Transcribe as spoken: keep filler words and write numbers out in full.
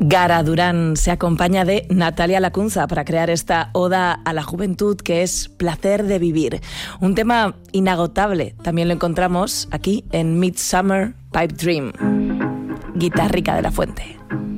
Gara Durán se acompaña de Natalia Lacunza para crear esta oda a la juventud que es Placer de Vivir. Un tema inagotable, también lo encontramos aquí en Midsummer Pipe Dream. Guitarrica de la Fuente.